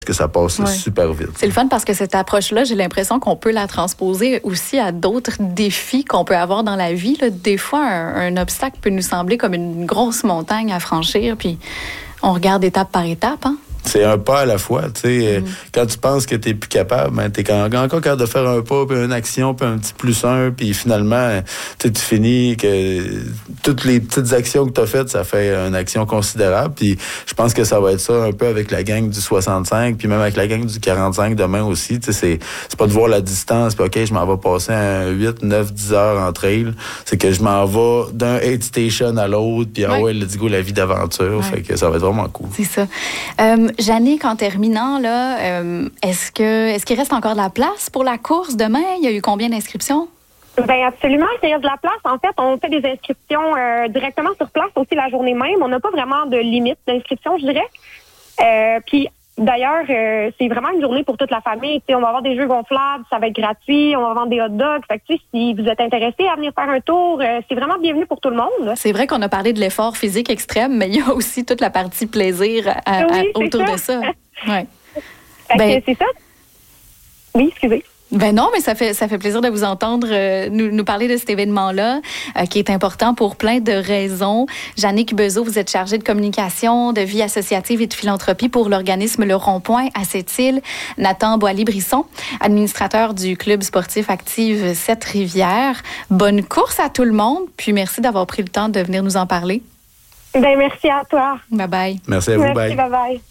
que ça passe super vite. C'est le fun parce que cette approche-là, j'ai l'impression qu'on peut la transposer aussi à d'autres défis qu'on peut avoir dans la vie. Là. Des fois, un obstacle peut nous sembler comme une grosse montagne à franchir, puis on regarde étape par étape, hein? C'est un pas à la fois, tu sais. Quand tu penses que t'es plus capable, ben t'es encore capable de faire un pas, puis une action, puis un petit +1, puis finalement, tu finis que toutes les petites actions que t'as faites, ça fait une action considérable. Puis je pense que ça va être ça un peu avec la gang du 65, puis même avec la gang du 45 demain aussi. Tu sais, c'est pas de voir la distance, puis OK, je m'en vais passer un 8, 9, 10 heures en trail. C'est que je m'en vais d'un aid station à l'autre, puis let's go, la vie d'aventure. Fait que ça va être vraiment cool. C'est ça. Jannick, en terminant, là, est-ce qu'il reste encore de la place pour la course demain? Il y a eu combien d'inscriptions? Bien, absolument, il reste de la place. En fait, on fait des inscriptions directement sur place aussi la journée même. On n'a pas vraiment de limite d'inscription, je dirais. Puis, d'ailleurs, c'est vraiment une journée pour toute la famille. T'sais, on va avoir des jeux gonflables, ça va être gratuit, on va vendre des hot dogs. Fait que, si vous êtes intéressés à venir faire un tour, c'est vraiment bienvenu pour tout le monde. C'est vrai qu'on a parlé de l'effort physique extrême, mais il y a aussi toute la partie plaisir autour de ça. Ouais. C'est ça. Oui, excusez. Ben non, mais ça fait plaisir de vous entendre nous parler de cet événement-là qui est important pour plein de raisons. Jannick Bezeau, vous êtes chargée de communication, de vie associative et de philanthropie pour l'organisme Le Rond-Point à Sept-Îles. Nathan Boily-Brisson, administrateur du club sportif Active Sept-Rivières. Bonne course à tout le monde, puis merci d'avoir pris le temps de venir nous en parler. Ben merci à toi. Bye-bye. Merci à vous. Merci, bye-bye.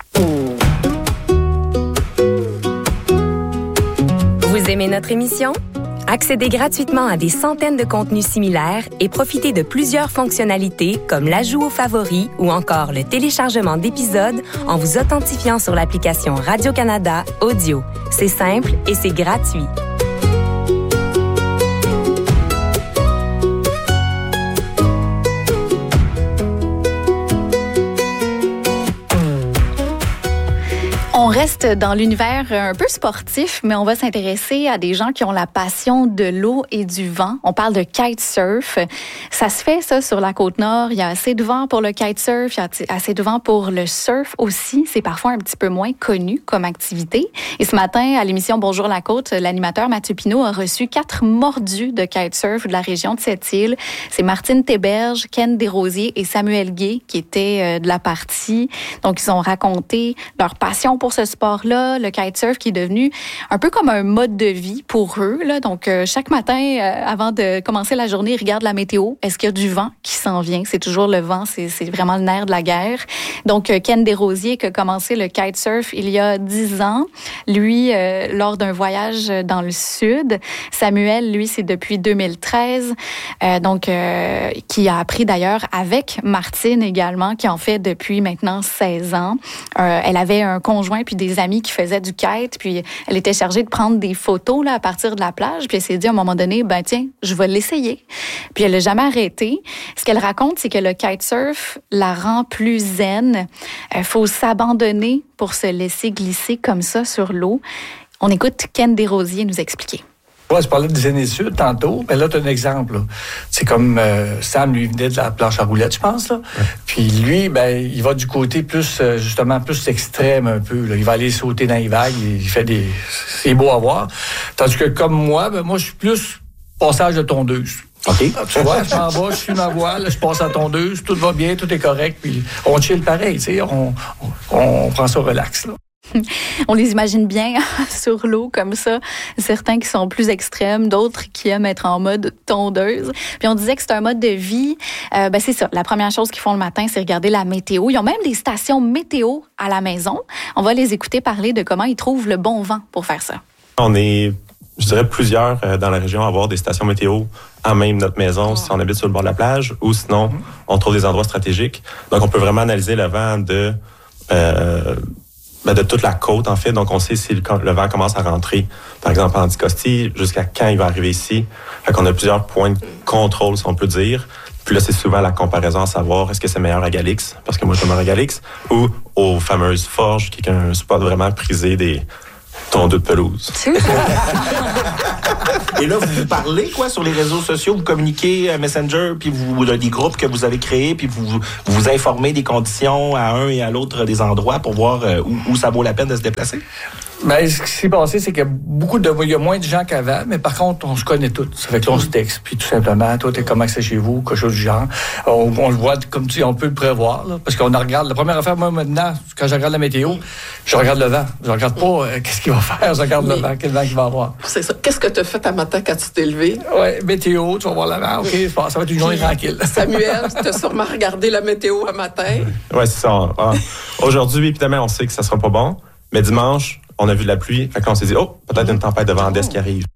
Vous aimez notre émission? Accédez gratuitement à des centaines de contenus similaires et profitez de plusieurs fonctionnalités comme l'ajout aux favoris ou encore le téléchargement d'épisodes en vous authentifiant sur l'application Radio-Canada Audio. C'est simple et c'est gratuit. On reste dans l'univers un peu sportif, mais on va s'intéresser à des gens qui ont la passion de l'eau et du vent. On parle de kitesurf. Ça se fait, ça, sur la Côte-Nord. Il y a assez de vent pour le kitesurf, il y a assez de vent pour le surf aussi. C'est parfois un petit peu moins connu comme activité. Et ce matin, à l'émission Bonjour la Côte, l'animateur Mathieu Pinault a reçu 4 mordus de kitesurf de la région de Sept-Îles. C'est Martine Théberge, Ken Desrosiers et Samuel Gué qui étaient de la partie. Donc, ils ont raconté leur passion pour ce sport-là, le kitesurf qui est devenu un peu comme un mode de vie pour eux. Là. Donc, chaque matin, avant de commencer la journée, ils regardent la météo. Est-ce qu'il y a du vent qui s'en vient? C'est toujours le vent, c'est vraiment le nerf de la guerre. Donc, Ken Desrosiers qui a commencé le kitesurf il y a 10 ans, lui, lors d'un voyage dans le sud. Samuel, lui, c'est depuis 2013. Qui a appris d'ailleurs avec Martine également, qui en fait depuis maintenant 16 ans. Elle avait un conjoint puis des amis qui faisaient du kite, puis elle était chargée de prendre des photos là, à partir de la plage, puis elle s'est dit à un moment donné, ben tiens, je vais l'essayer. Puis elle n'a jamais arrêté. Ce qu'elle raconte, c'est que le kitesurf la rend plus zen. Faut s'abandonner pour se laisser glisser comme ça sur l'eau. On écoute Ken Desrosiers nous expliquer. Ouais, je parlais de zénitude tantôt, mais là, tu as un exemple. Là. C'est comme Sam, lui, venait de la planche à roulettes, je pense. Là. Ouais. Puis lui, ben, il va du côté plus, justement, plus extrême un peu. Là. Il va aller sauter dans les vagues, il fait des... C'est beau à voir. Tandis que comme moi, ben, moi, je suis plus passage de tondeuse. OK. Tu vois, je m'en vais, je suis ma voile, je passe à tondeuse, tout va bien, tout est correct, puis on chill pareil, tu sais, on prend ça relax, là. On les imagine bien sur l'eau comme ça. Certains qui sont plus extrêmes, d'autres qui aiment être en mode tondeuse. Puis on disait que c'est un mode de vie. C'est ça. La première chose qu'ils font le matin, c'est regarder la météo. Ils ont même des stations météo à la maison. On va les écouter parler de comment ils trouvent le bon vent pour faire ça. On est, je dirais, plusieurs dans la région à avoir des stations météo à même notre maison si on habite sur le bord de la plage ou sinon on trouve des endroits stratégiques. Donc on peut vraiment analyser le vent de toute la côte, en fait. Donc, on sait si le vent commence à rentrer, par exemple, en Anticosti, jusqu'à quand il va arriver ici. Fait qu'on a plusieurs points de contrôle, si on peut dire. Puis là, c'est souvent la comparaison à savoir est-ce que c'est meilleur à Galix, parce que moi, je demeure à Galix, ou aux fameuses forges, qui est un spot vraiment prisé Tondeau de pelouse. Et là, vous parlez, quoi, sur les réseaux sociaux, vous communiquez Messenger, puis vous des groupes que vous avez créés, puis vous informez des conditions à un et à l'autre des endroits pour voir où ça vaut la peine de se déplacer? Ben, ce qui s'est passé, c'est qu'il y a moins de gens qu'avant, mais par contre, on se connaît tous. Ça fait que là, on se texte, puis tout simplement, toi, comment c'est chez vous, quelque chose du genre. On le voit, comme tu dis, on peut le prévoir, là, parce qu'on regarde. La première affaire, moi, maintenant, quand je regarde la météo, je regarde le vent. Je regarde pas qu'est-ce qu'il va faire, je regarde le vent, quel vent il va avoir. C'est ça. Qu'est-ce que tu as fait un matin quand tu t'es levé? Oui, météo, tu vas voir le vent, OK, ça va être une journée tranquille. Samuel, tu as sûrement regardé la météo un matin. Oui, c'est ça. Aujourd'hui, évidemment, on sait que ça sera pas bon, mais dimanche, on a vu de la pluie, fait qu'on s'est dit, peut-être une tempête de vent d'est qui arrive.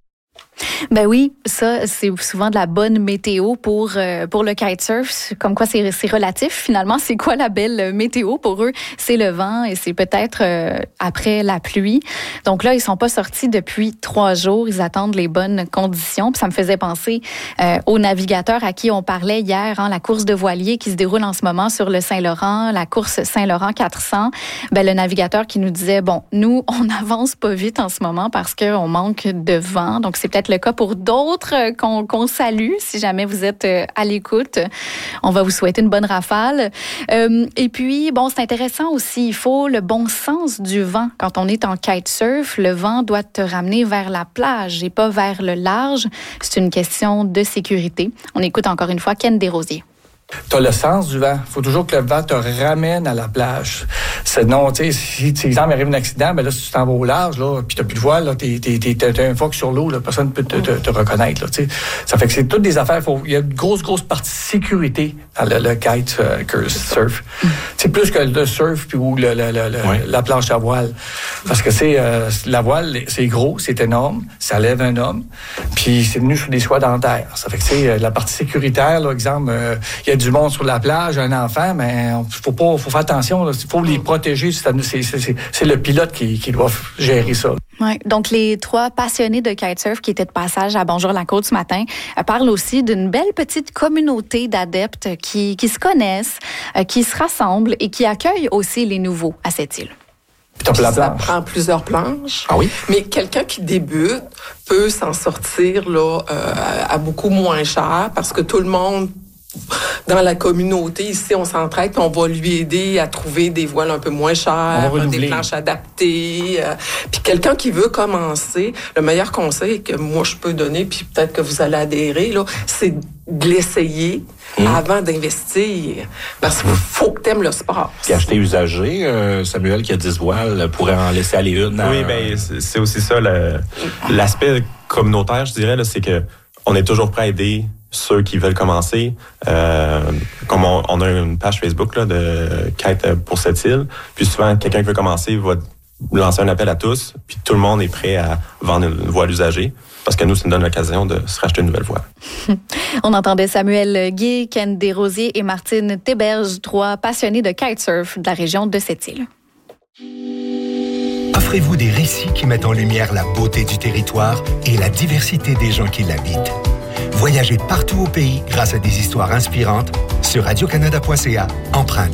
Ben oui, ça, c'est souvent de la bonne météo pour le kitesurf. Comme quoi, c'est relatif. Finalement, c'est quoi la belle météo pour eux? C'est le vent et c'est peut-être après la pluie. Donc là, ils sont pas sortis depuis 3 jours. Ils attendent les bonnes conditions. Puis ça me faisait penser aux navigateurs à qui on parlait hier, la course de voilier qui se déroule en ce moment sur le Saint-Laurent, la course Saint-Laurent 400. Ben, le navigateur qui nous disait, nous, on n'avance pas vite en ce moment parce qu'on manque de vent. Donc, c'est peut-être le cas pour d'autres qu'on salue. Si jamais vous êtes à l'écoute, on va vous souhaiter une bonne rafale. Et puis, c'est intéressant aussi, il faut le bon sens du vent. Quand on est en kitesurf, le vent doit te ramener vers la plage et pas vers le large. C'est une question de sécurité. On écoute encore une fois Ken Desrosiers. Tu as le sens du vent. Il faut toujours que le vent te ramène à la plage. Sinon, tu sais, si, exemple, il arrive un accident, là, si tu t'en vas au large, là, puis tu n'as plus de voile, là, t'es un foc sur l'eau, là, personne ne peut te reconnaître, là, tu sais. Ça fait que c'est toutes des affaires. Il y a une grosse partie sécurité dans le kite surf. C'est plus que le surf puis ou la planche à voile. Parce que la voile, c'est gros, c'est énorme, ça lève un homme, puis c'est venu sur des soies dentaires. Ça fait que c'est la partie sécuritaire, là, exemple, il y a du monde sur la plage, un enfant, mais faut faire attention. Il faut les protéger. C'est le pilote qui doit gérer ça. Ouais. Donc, les 3 passionnés de kitesurf qui étaient de passage à Bonjour la Côte ce matin parlent aussi d'une belle petite communauté d'adeptes qui se connaissent, qui se rassemblent et qui accueillent aussi les nouveaux à cette île. Ça prend plusieurs planches. Ah oui? Mais quelqu'un qui débute peut s'en sortir là, à beaucoup moins cher parce que tout le monde dans la communauté, ici, on s'entraide puis on va lui aider à trouver des voiles un peu moins chères, des planches adaptées. Puis quelqu'un qui veut commencer, le meilleur conseil que moi je peux donner, puis peut-être que vous allez adhérer, là, c'est de l'essayer avant d'investir. Parce qu'il faut que tu aimes le sport. Puis acheter usagé, Samuel qui a 10 voiles pourrait en laisser aller une. Oui, bien, c'est aussi ça. L'aspect communautaire, je dirais, là, c'est que on est toujours prêt à aider ceux qui veulent commencer. Comme on a une page Facebook là, de Kite pour cette île, puis souvent, quelqu'un qui veut commencer va lancer un appel à tous, puis tout le monde est prêt à vendre une voile usagée, parce que nous, ça nous donne l'occasion de se racheter une nouvelle voile. On entendait Samuel Guy, Ken Desrosiers et Martine Théberge, 3 passionnés de kitesurf de la région de Sept-Îles. Offrez-vous des récits qui mettent en lumière la beauté du territoire et la diversité des gens qui l'habitent. Voyagez partout au pays grâce à des histoires inspirantes sur radiocanada.ca. Empreinte.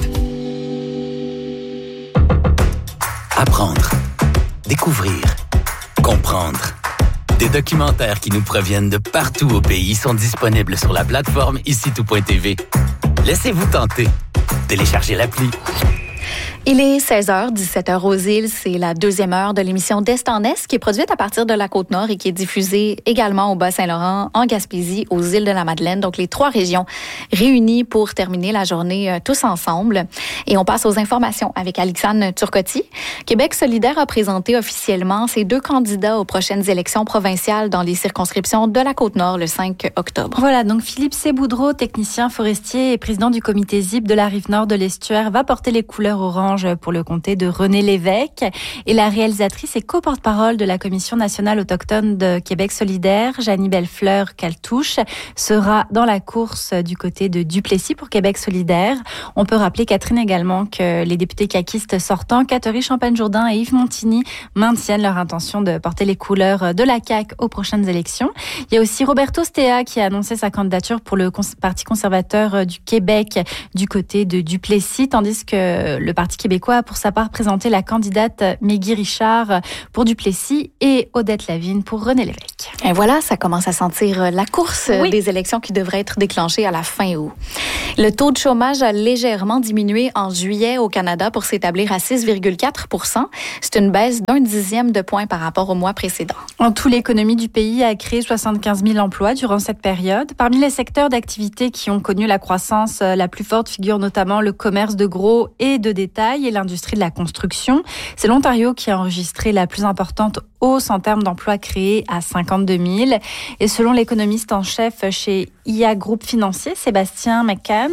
Apprendre, découvrir, comprendre. Des documentaires qui nous proviennent de partout au pays sont disponibles sur la plateforme icitout.tv. Laissez-vous tenter. Téléchargez l'appli. Il est 16h, 17h aux îles. C'est la 2e heure de l'émission d'Est en Est qui est produite à partir de la Côte-Nord et qui est diffusée également au Bas-Saint-Laurent, en Gaspésie, aux îles de la Madeleine. Donc, les 3 régions réunies pour terminer la journée tous ensemble. Et on passe aux informations avec Alexandre Turcotti. Québec solidaire a présenté officiellement ses 2 candidats aux prochaines élections provinciales dans les circonscriptions de la Côte-Nord le 5 octobre. Voilà, donc Philippe Séboudreau, technicien forestier et président du comité ZIP de la Rive-Nord de l'Estuaire, va porter les couleurs orange pour le comté de René Lévesque. Et la réalisatrice et co-porte-parole de la Commission nationale autochtone de Québec solidaire, Janie Bellefleur-Caltouche, sera dans la course du côté de Duplessis pour Québec solidaire. On peut rappeler, Catherine, également que les députés caquistes sortants, Catherine Champagne-Jourdain et Yves Montigny, maintiennent leur intention de porter les couleurs de la CAQ aux prochaines élections. Il y a aussi Roberto Stea qui a annoncé sa candidature pour le Parti conservateur du Québec du côté de Duplessis, tandis que le Parti québécois a pour sa part présenté la candidate Meggy Richard pour Duplessis et Odette Lavigne pour René Lévesque. Et voilà, ça commence à sentir la course des élections qui devraient être déclenchées à la fin août. Le taux de chômage a légèrement diminué en juillet au Canada pour s'établir à 6,4 %. C'est une baisse d'1 dixième de point par rapport au mois précédent. En tout, l'économie du pays a créé 75 000 emplois durant cette période. Parmi les secteurs d'activité qui ont connu la croissance la plus forte figurent notamment le commerce de gros et de détail et l'industrie de la construction. C'est l'Ontario qui a enregistré la plus importante hausse en termes d'emplois créés à 52 000. Et selon l'économiste en chef chez IA Groupe Financier, Sébastien McMahon,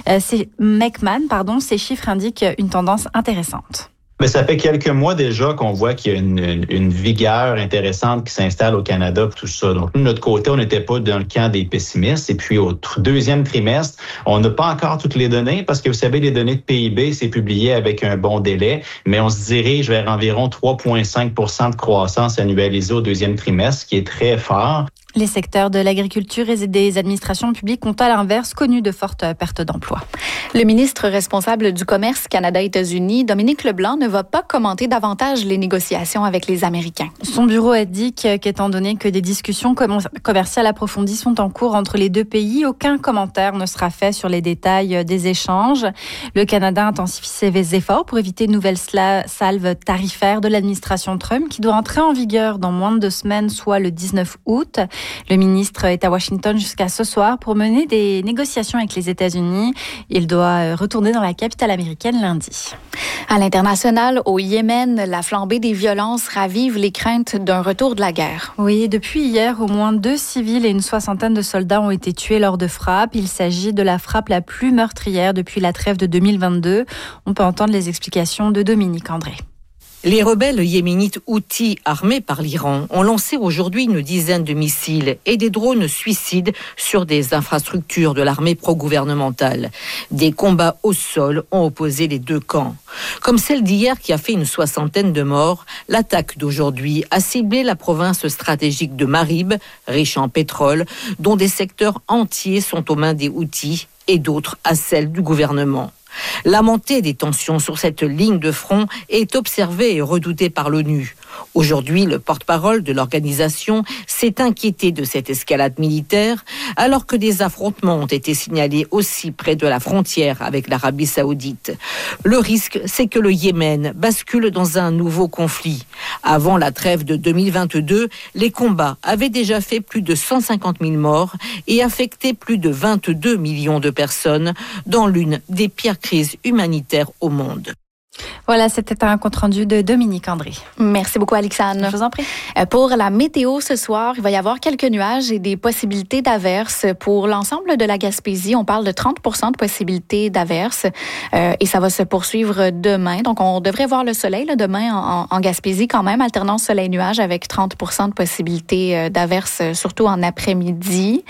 ces chiffres indiquent une tendance intéressante. Mais ça fait quelques mois déjà qu'on voit qu'il y a une vigueur intéressante qui s'installe au Canada pour tout ça. Donc, nous, de notre côté, on n'était pas dans le camp des pessimistes. Et puis, au deuxième trimestre, on n'a pas encore toutes les données parce que, vous savez, les données de PIB, c'est publié avec un bon délai, mais on se dirige vers environ 3,5 % de croissance annualisée au deuxième trimestre, ce qui est très fort. Les secteurs de l'agriculture et des administrations publiques ont à l'inverse connu de fortes pertes d'emplois. Le ministre responsable du commerce Canada-États-Unis, Dominique Leblanc, ne va pas commenter davantage les négociations avec les Américains. Son bureau indique qu'étant donné que des discussions commerciales approfondies sont en cours entre les deux pays, aucun commentaire ne sera fait sur les détails des échanges. Le Canada intensifie ses efforts pour éviter une nouvelle salve tarifaire de l'administration Trump qui doit entrer en vigueur dans moins de 2 semaines, soit le 19 août. Le ministre est à Washington jusqu'à ce soir pour mener des négociations avec les États-Unis. Il doit retourner dans la capitale américaine lundi. À l'international, au Yémen, la flambée des violences ravive les craintes d'un retour de la guerre. Oui, depuis hier, au moins 2 civils et une 60aine de soldats ont été tués lors de frappes. Il s'agit de la frappe la plus meurtrière depuis la trêve de 2022. On peut entendre les explications de Dominique André. Les rebelles yéménites Houthis, armés par l'Iran, ont lancé aujourd'hui une dizaine de missiles et des drones suicides sur des infrastructures de l'armée pro-gouvernementale. Des combats au sol ont opposé les deux camps. Comme celle d'hier qui a fait une 60aine de morts, l'attaque d'aujourd'hui a ciblé la province stratégique de Marib, riche en pétrole, dont des secteurs entiers sont aux mains des Houthis et d'autres à celles du gouvernement. La montée des tensions sur cette ligne de front est observée et redoutée par l'ONU. Aujourd'hui, le porte-parole de l'organisation s'est inquiété de cette escalade militaire, alors que des affrontements ont été signalés aussi près de la frontière avec l'Arabie saoudite. Le risque, c'est que le Yémen bascule dans un nouveau conflit. Avant la trêve de 2022, les combats avaient déjà fait plus de 150 000 morts et affecté plus de 22 millions de personnes dans l'une des pires crises humanitaires au monde. Voilà, c'était un compte-rendu de Dominique André. Merci beaucoup, Alexandre. Je vous en prie. Pour la météo ce soir, il va y avoir quelques nuages et des possibilités d'averses. Pour l'ensemble de la Gaspésie, on parle de 30 % de possibilités d'averses et ça va se poursuivre demain. Donc, on devrait voir le soleil là, demain en Gaspésie quand même, alternance soleil-nuage avec 30 % de possibilités d'averses, surtout en après-midi.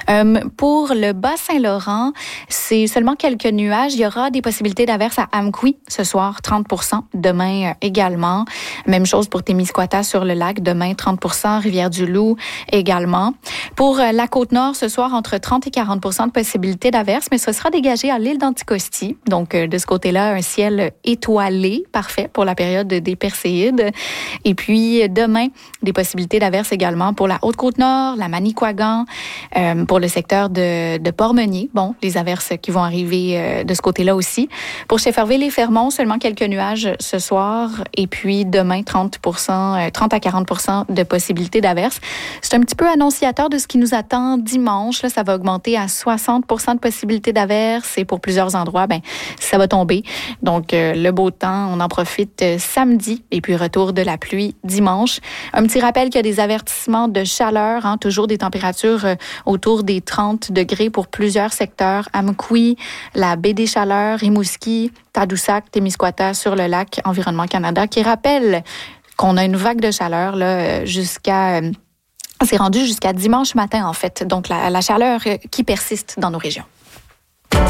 Pour le Bas-Saint-Laurent, c'est seulement quelques nuages. Il y aura des possibilités d'averses à Amqui ce soir. 30 % demain également. Même chose pour Témiscouata sur le lac, demain 30 %, Rivière-du-Loup également. Pour la Côte-Nord, ce soir, entre 30 et 40 % de possibilités d'averses, mais ce sera dégagé à l'île d'Anticosti. Donc, de ce côté-là, un ciel étoilé, parfait pour la période des Perséides. Et puis, demain, des possibilités d'averses également pour la Haute-Côte-Nord, la Manicouagan, pour le secteur de Port-Meunier. Bon, les averses qui vont arriver de ce côté-là aussi. Pour Shefferville et Fermont, seulement quelques nuages ce soir et puis demain 30 à 40 % de possibilités d'averses. C'est un petit peu annonciateur de ce qui nous attend dimanche. Là, ça va augmenter à 60 % de possibilités d'averses et pour plusieurs endroits, ça va tomber. Donc, le beau temps, on en profite samedi et puis retour de la pluie dimanche. Un petit rappel qu'il y a des avertissements de chaleur, toujours des températures autour des 30 degrés pour plusieurs secteurs. Amqui, la baie des Chaleurs, Rimouski, Tadoussac, Témiscouata sur le lac Environnement Canada, qui rappelle qu'on a une vague de chaleur là, c'est rendu jusqu'à dimanche matin en fait. Donc la chaleur qui persiste dans nos régions.